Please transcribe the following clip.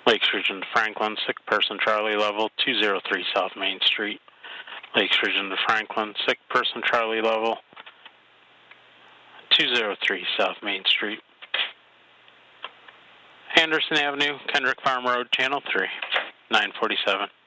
Lakes Region to Franklin, sick person Charlie level 203 South Main Street. Lakes Region to Franklin, sick person Charlie level 203 South Main Street. Anderson Avenue, Kendrick Farm Road, Channel 3, 947.